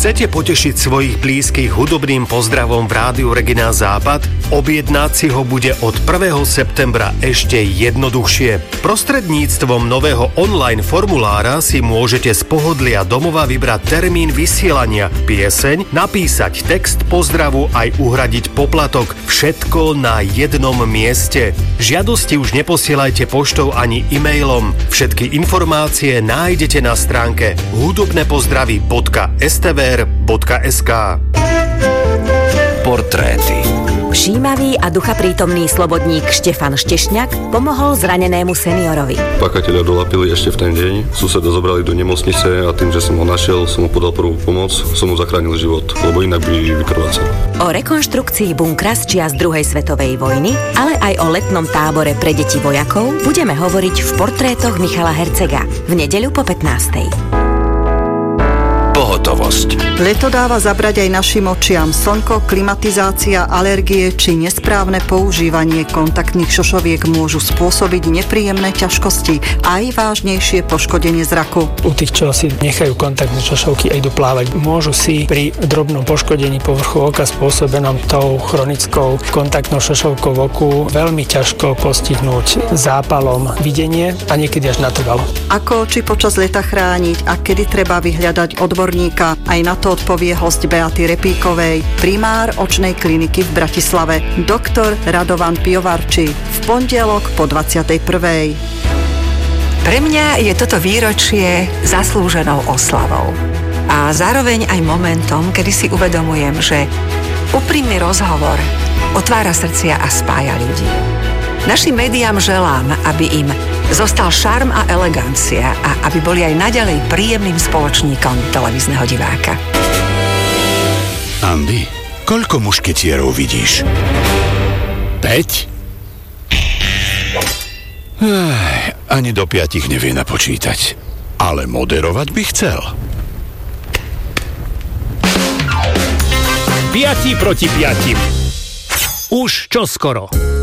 Chcete potešiť svojich blízkych hudobným pozdravom v Rádiu Regina Západ? Objednať si ho bude od 1. septembra ešte jednoduchšie. Prostredníctvom nového online formulára si môžete z pohodlia domova vybrať termín vysielania, pieseň, napísať text pozdravu aj uhradiť poplatok. Všetko na jednom mieste. Žiadosti už neposielajte poštou ani e-mailom. Všetky informácie nájdete na stránke hudobnepozdravy.stvr.sk. Portréty. Všímavý a duchaprítomný slobodník Štefan Štešňak pomohol zranenému seniorovi. Páchatelia dolapili ešte v ten deň, suseda zobrali do nemocnice a tým, že som ho našiel, som mu podal prvú pomoc, som mu zachránil život, lebo inak by vykrvácal. O rekonštrukcii bunkra z čias druhej svetovej vojny, ale aj o letnom tábore pre deti vojakov budeme hovoriť v portrétoch Michala Hercega v nedeľu po 15:00. Pohotovosť. Leto dáva zabrať aj našim očiam. Slnko, klimatizácia, alergie či nesprávne používanie kontaktných šošoviek môžu spôsobiť nepríjemné ťažkosti, aj vážnejšie poškodenie zraku. U tých, čo si nechajú kontaktné šošovky a idú plávať, môžu si pri drobnom poškodení povrchu oka spôsobenom tou chronickou kontaktnou šošovkou v oku veľmi ťažko postihnúť zápalom videnie a niekedy až natrvalo. Ako oči počas leta chrániť a kedy treba vyhľadať odborníka, aj na to odpovie hosť Beaty Repíkovej, primár očnej kliniky v Bratislave, doktor Radovan Piovarči, v pondelok po 21:00. Pre mňa je toto výročie zaslúženou oslavou. A zároveň aj momentom, kedy si uvedomujem, že úprimný rozhovor otvára srdcia a spája ľudí. Našim médiám želám, aby im zostal šarm a elegancia a aby boli aj naďalej príjemným spoločníkom televízneho diváka. Andy, koľko mušketierov vidíš? 5? Ani do 5 nevie napočítať. Ale moderovať by chcel. 5 proti 5. Už čoskoro.